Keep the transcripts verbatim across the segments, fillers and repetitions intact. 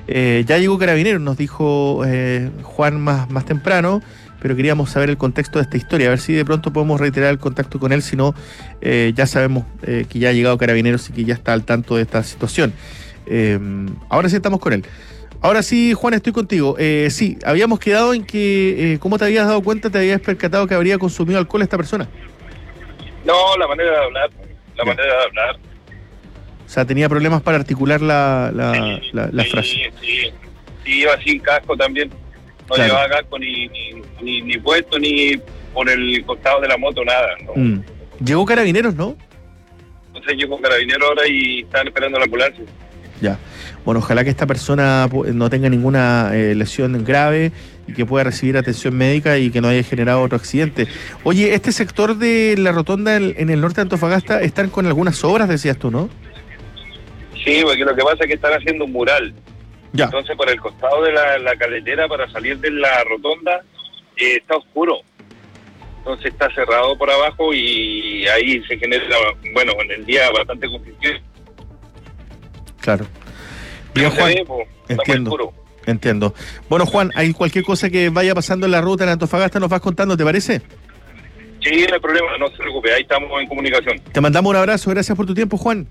Eh, ya llegó Carabineros, nos dijo eh, Juan más, más temprano, pero queríamos saber el contexto de esta historia, a ver si de pronto podemos reiterar el contacto con él, si no, eh, ya sabemos eh, que ya ha llegado Carabineros y que ya está al tanto de esta situación. Eh, ahora sí estamos con él. Ahora sí, Juan, estoy contigo. Eh, sí, habíamos quedado en que, eh, ¿cómo te habías dado cuenta, te habías percatado que habría consumido alcohol esta persona? No, la manera de hablar, la Ya. manera de hablar. O sea, tenía problemas para articular la, la, Sí, la, la sí, frase. sí, sí, iba sin casco también. No Claro. llevaba casco ni, ni, ni, ni puesto, ni por el costado de la moto, nada, ¿no? Mm. Llegó Carabineros, ¿no? Entonces llegó Carabinero ahora y están esperando la ambulancia. Ya. Bueno, ojalá que esta persona no tenga ninguna eh, lesión grave y que pueda recibir atención médica y que no haya generado otro accidente. Oye, este sector de la rotonda en, en el norte de Antofagasta están con algunas obras, decías tú, ¿no? Sí, porque lo que pasa es que están haciendo un mural. Ya. Entonces, por el costado de la, la carretera, para salir de la rotonda, eh, está oscuro. Entonces está cerrado por abajo y ahí se genera, bueno, en el día bastante confusión. Claro. Bien, Se Juan, ve, po, está muy entiendo, oscuro. entiendo. Bueno, Juan, hay cualquier cosa que vaya pasando en la ruta en Antofagasta, nos vas contando, ¿te parece? Sí, no hay problema, no se preocupe, ahí estamos en comunicación. Te mandamos un abrazo, gracias por tu tiempo, Juan.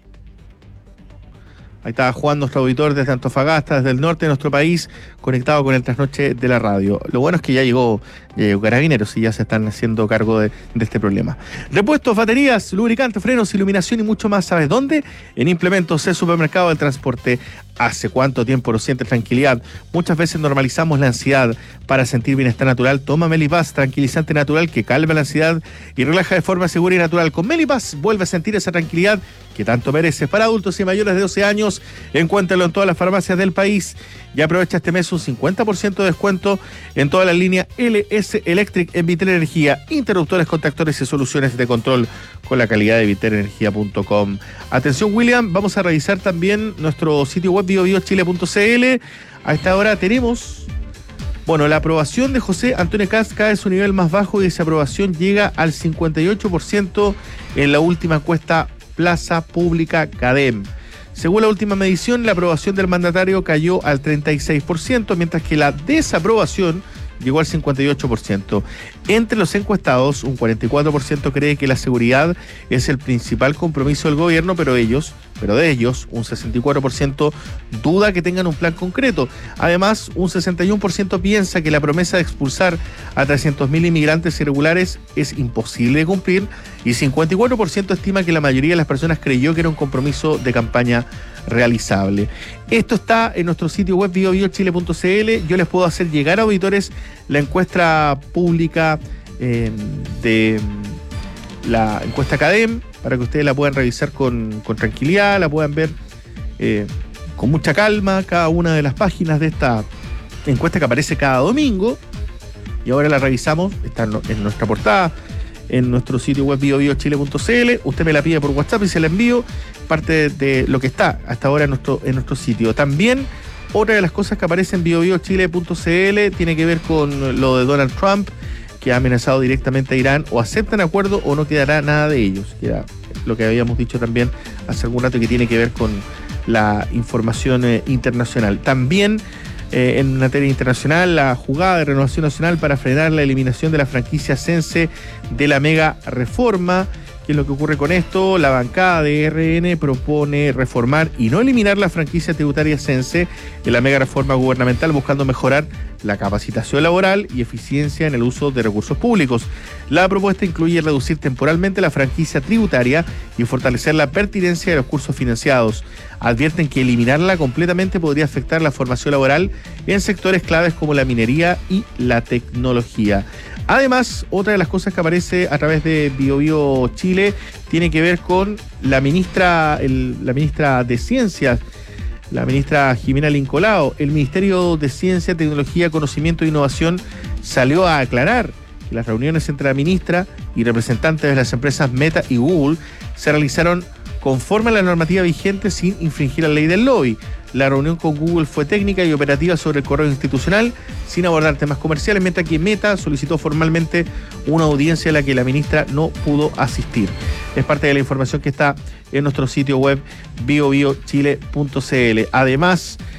Ahí está Juan, nuestro auditor desde Antofagasta, desde el norte de nuestro país, conectado con el trasnoche de la radio. Lo bueno es que ya llegó, ya llegó Carabineros y ya se están haciendo cargo de, de este problema. Repuestos, baterías, lubricantes, frenos, iluminación y mucho más. ¿Sabes dónde? En Implementos, el supermercado del transporte. ¿Hace cuánto tiempo no sientes tranquilidad? Muchas veces normalizamos la ansiedad. Para sentir bienestar natural, toma Melipaz, tranquilizante natural que calma la ansiedad y relaja de forma segura y natural. Con Melipaz vuelve a sentir esa tranquilidad que tanto mereces. Para adultos y mayores de doce años, encuéntralo en todas las farmacias del país y aprovecha este mes un cincuenta por ciento de descuento en toda la línea L S Electric en Vitel Energía, interruptores, contactores y soluciones de control con la calidad de vitel energía punto com. Atención, William, vamos a revisar también nuestro sitio web bio bio chile punto c l. A esta hora tenemos, bueno, la aprobación de José Antonio Kast cae a su nivel más bajo y esa aprobación llega al cincuenta y ocho por ciento en la última encuesta Plaza Pública CADEM. Según la última medición, la aprobación del mandatario cayó al treinta y seis por ciento, mientras que la desaprobación llegó al cincuenta y ocho por ciento. Entre los encuestados, un cuarenta y cuatro por ciento cree que la seguridad es el principal compromiso del gobierno, pero ellos, pero de ellos, un sesenta y cuatro por ciento duda que tengan un plan concreto. Además, un sesenta y uno por ciento piensa que la promesa de expulsar a trescientos mil inmigrantes irregulares es imposible de cumplir y cincuenta y cuatro por ciento estima que la mayoría de las personas creyó que era un compromiso de campaña realizable. Esto está en nuestro sitio web bio bio chile punto c l. Yo les puedo hacer llegar a auditores la encuesta pública eh, de la encuesta CADEM para que ustedes la puedan revisar con, con tranquilidad, la puedan ver eh, con mucha calma, cada una de las páginas de esta encuesta que aparece cada domingo y ahora la revisamos, está en, en nuestra portada, en nuestro sitio web bio bio chile punto c l. Usted me la pide por WhatsApp y se la envío, parte de lo que está hasta ahora en nuestro, en nuestro sitio. También otra de las cosas que aparece en bio bio chile punto c l tiene que ver con lo de Donald Trump, que ha amenazado directamente a Irán. O aceptan acuerdo o no quedará nada de ellos, que era lo que habíamos dicho también hace algún rato, que tiene que ver con la información eh, internacional. También Eh, en materia internacional, la jugada de Renovación Nacional para frenar la eliminación de la franquicia Sense de la mega reforma. ¿Qué es lo que ocurre con esto? La bancada de R N propone reformar y no eliminar la franquicia tributaria Sense de la mega reforma gubernamental, buscando mejorar la capacitación laboral y eficiencia en el uso de recursos públicos. La propuesta incluye reducir temporalmente la franquicia tributaria y fortalecer la pertinencia de los cursos financiados. Advierten que eliminarla completamente podría afectar la formación laboral en sectores claves como la minería y la tecnología. Además, otra de las cosas que aparece a través de Bio Bio Chile tiene que ver con la ministra, el, la ministra de Ciencias, la ministra Jimena Lincolao. El Ministerio de Ciencia, Tecnología, Conocimiento e Innovación salió a aclarar que las reuniones entre la ministra y representantes de las empresas Meta y Google se realizaron conforme a la normativa vigente sin infringir la ley del lobby. La reunión con Google fue técnica y operativa sobre el correo institucional, sin abordar temas comerciales, mientras que Meta solicitó formalmente una audiencia a la que la ministra no pudo asistir. Es parte de la información que está en nuestro sitio web bio bio chile punto c l. Además,